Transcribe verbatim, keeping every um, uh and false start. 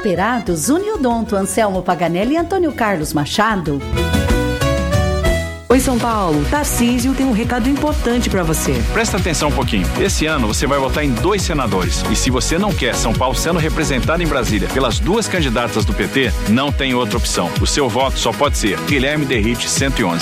Operados Uniodonto, Anselmo Paganelli e Antônio Carlos Machado. Oi, São Paulo, Tarcísio tem um recado importante para você. Presta atenção um pouquinho. Esse ano você vai votar em dois senadores. E se você não quer São Paulo sendo representado em Brasília pelas duas candidatas do P T, não tem outra opção. O seu voto só pode ser Guilherme Derrite cento e onze.